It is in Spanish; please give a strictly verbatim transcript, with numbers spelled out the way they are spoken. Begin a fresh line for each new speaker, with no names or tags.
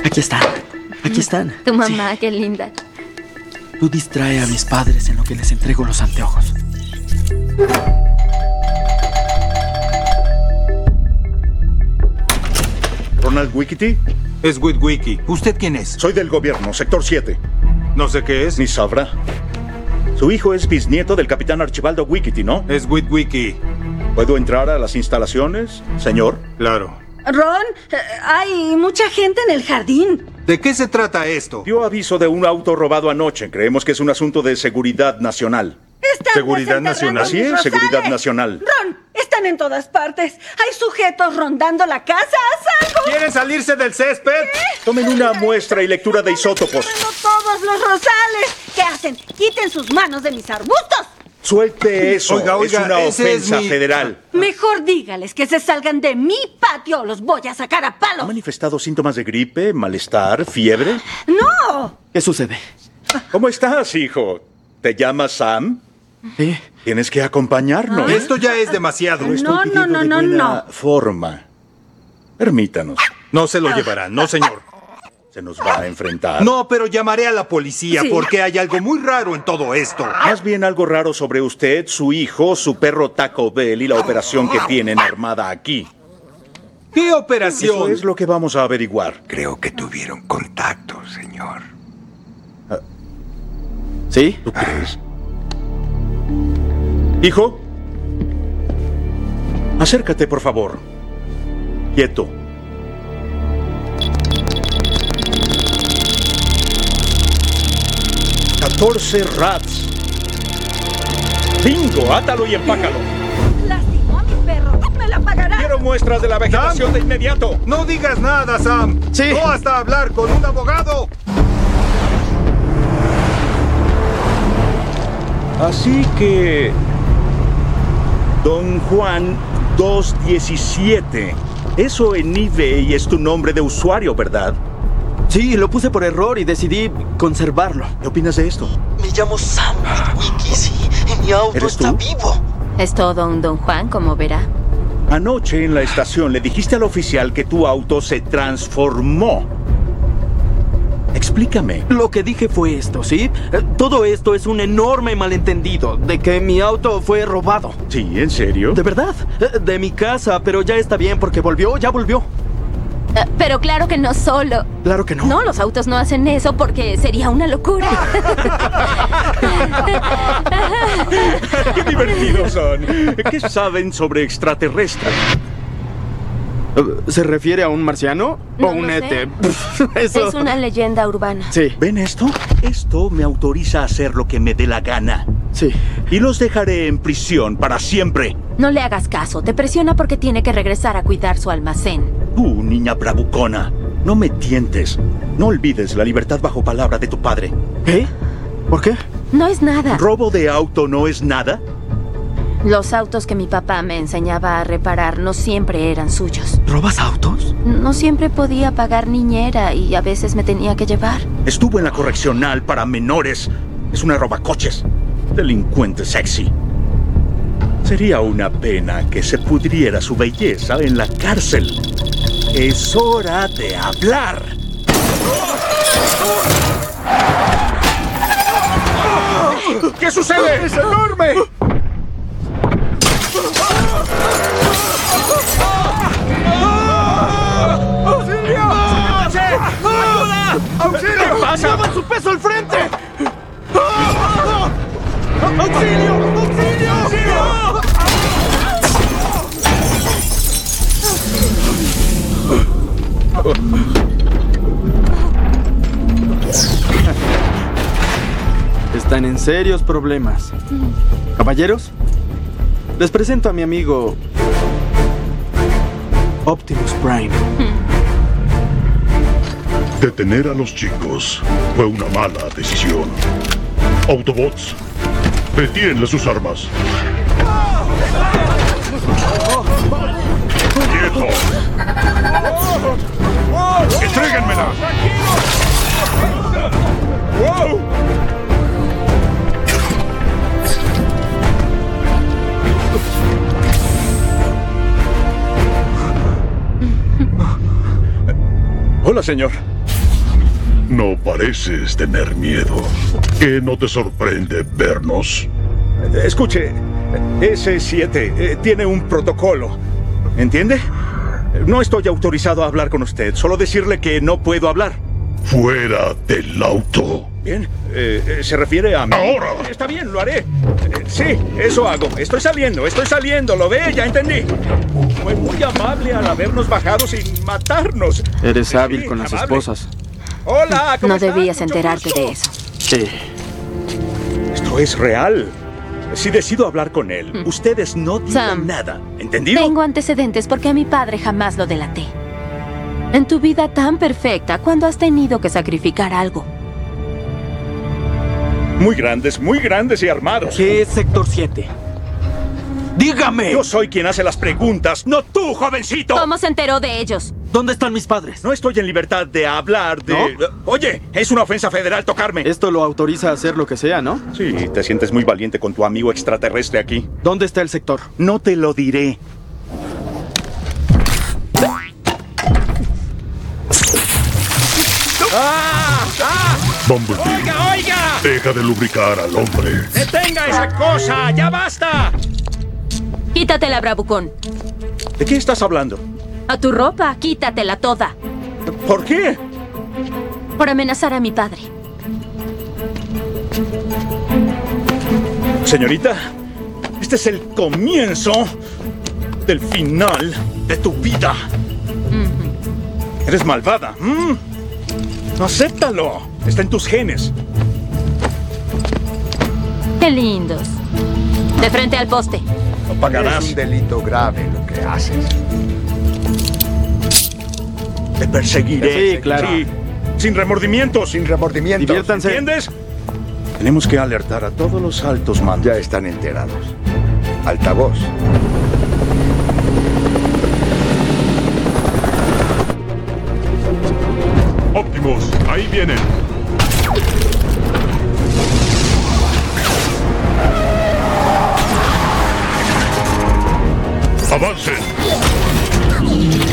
Aquí están. Aquí están.
Tu mamá,
Sí.
qué linda.
Tú distrae a mis padres en lo que les entrego los anteojos.
¿Ronald Wikiti?
Es Witwiki. ¿Usted quién es?
Soy del gobierno, sector siete.
No sé qué es.
Ni sabrá. Su hijo es bisnieto del capitán Archibaldo Wikiti, ¿no?
Es Witwiki.
¿Puedo entrar a las instalaciones, señor?
Claro.
Ron, eh, hay mucha gente en el jardín.
¿De qué se trata esto?
Dio aviso de un auto robado anoche. Creemos que es un asunto de seguridad nacional.
Están
¿Seguridad
desenterrando
nacional?
Así
mis
es,
rosales.
seguridad nacional.
Ron, están en todas partes. Hay sujetos rondando la casa. ¡Haz algo!
¿Quieren salirse del césped?
Tomen una muestra y lectura de isótopos.
¡Están quemando todos los rosales! ¿Qué hacen? ¡Quiten sus manos de mis arbustos!
Suelte eso.
Oiga, oiga,
es una
ese es
ofensa
mi-
federal.
Mejor dígales que se salgan de mi patio o los voy a sacar a
¿Ha
palos.
manifestado síntomas de gripe, malestar, fiebre?
¡No!
¿Qué sucede?
¿Cómo estás, hijo? ¿Te llamas Sam?
¿Eh?
Tienes que acompañarnos.
Esto ya es demasiado.
Lo estoy
No, no,
pidiendo
no,
de
no,
buena
no.
forma. Permítanos.
No se lo llevarán, no señor.
Se nos va a enfrentar.
No, pero llamaré a la policía
Sí.
porque hay algo muy raro en todo esto.
Más bien algo raro sobre usted, su hijo, su perro Taco Bell y la operación que tienen armada aquí.
¿Qué
Eso
operación?
es lo que vamos a averiguar.
Creo que tuvieron contacto, señor.
¿Sí?
¿Tú crees? Hijo, acércate, por favor. Quieto. catorce rats. Bingo, átalo y empácalo.
Lastimó a mi perro. ¡Me la pagará!
Quiero muestras de la vegetación de inmediato.
No digas nada, Sam.
Sí.
No hasta hablar con un abogado.
Así que... Don Juan doscientos diecisiete. Eso en eBay es tu nombre de usuario, ¿verdad?
Sí, lo puse por error y decidí conservarlo.
¿Qué opinas de esto?
Me llamo Sam Witwiki, sí, y mi auto
¿Eres
está
tú?
vivo.
Es todo un don Juan, como verá.
Anoche en la estación le dijiste al oficial que tu auto se transformó. Explícame.
Lo que dije fue esto, ¿sí? Eh, Todo esto es un enorme malentendido de que mi auto fue robado.
Sí, ¿en serio?
De verdad, eh, de mi casa, pero ya está bien porque volvió, ya volvió.
Eh, pero claro que no solo.
Claro que no.
No, los autos no hacen eso porque sería una locura.
¡Qué divertidos son! ¿Qué saben sobre extraterrestres?
Eh, ¿Se refiere a un marciano?
No
¿O un
lo sé.
ete? Eso...
Es una leyenda urbana.
Sí,
¿Ven esto? Esto me autoriza a hacer lo que me dé la gana.
sí.
Y los dejaré en prisión para siempre.
No le hagas caso, te presiona porque tiene que regresar a cuidar su almacén.
Tú, niña bravucona, no me tientes. No olvides la libertad bajo palabra de tu padre.
¿Eh? ¿Por qué?
No es nada.
¿Robo de auto no es nada?
Los autos que mi papá me enseñaba a reparar no siempre eran suyos.
¿Robas autos?
No siempre podía pagar niñera y a veces me tenía que llevar.
Estuvo en la correccional para menores. Es una robacoches. Delincuente sexy. Sería una pena que se pudriera su belleza en la cárcel. Es hora de hablar. ¿Qué sucede? ¡Es enorme!
¡Auxilio!
¿Qué pasa?
¡Llevan su peso al frente! ¡Auxilio! ¡Auxilio! ¡Auxilio! Están en serios problemas. Caballeros, les presento a mi amigo Optimus Prime.
Detener a los chicos fue una mala decisión. Autobots, retírenle sus armas. ¡Quieto! ¡Entréguenmela!
Hola, señor.
No pareces tener miedo. ¿Qué no te sorprende vernos?
Escuche, ese siete eh, tiene un protocolo. ¿Entiende? No estoy autorizado a hablar con usted. Solo decirle que no puedo hablar.
Fuera del auto.
Bien, eh, eh, se refiere a mí.
¡Ahora!
Está bien, lo haré. Eh, sí, eso hago. Estoy saliendo, estoy saliendo. ¿Lo ve? Ya entendí. Fue muy amable al habernos bajado sin matarnos.
Eres
Sí,
hábil con las
amable.
esposas.
Hola, ¿cómo
No
estás?
debías
Mucho
enterarte
gusto.
de eso.
Sí.
Esto es real. Si decido hablar con él, ustedes no digan
Sam,
nada. ¿Entendido?
Tengo antecedentes porque a mi padre jamás lo delaté. En tu vida tan perfecta, ¿cuándo has tenido que sacrificar algo?
Muy grandes, muy grandes y armados.
¿Qué es Sector siete? ¡Dígame!
Yo soy quien hace las preguntas, no tú, jovencito.
¿Cómo se enteró de ellos?
¿Dónde están mis padres?
No estoy en libertad de hablar de...
¿No?
Oye, es una ofensa federal tocarme.
Esto lo autoriza a hacer lo que sea, ¿no?
Sí, te sientes muy valiente con tu amigo extraterrestre aquí.
¿Dónde está el sector?
No te lo diré. ¡Ah! ¡Ah!
Bumblebee,
¡Oiga, oiga!
deja de lubricar al hombre.
¡Detenga esa cosa! ¡Ya basta!
Quítatela, bravucón.
¿De qué estás hablando?
A tu ropa, quítatela toda.
¿Por qué?
Por amenazar a mi padre.
Señorita, este es el comienzo del final de tu vida. Eres malvada. ¿m? Acéptalo. Está en tus genes.
Qué lindos. De frente al poste.
Lo pagarás.
Es un delito grave lo que haces.
Te perseguiré.
Sí, claro.
Sí, sin remordimientos.
Sin remordimientos.
Diviértanse.
¿Entiendes? Tenemos que alertar a todos los altos mandos.
Ya están enterados. Altavoz.
Optimus, ahí vienen. Avancen.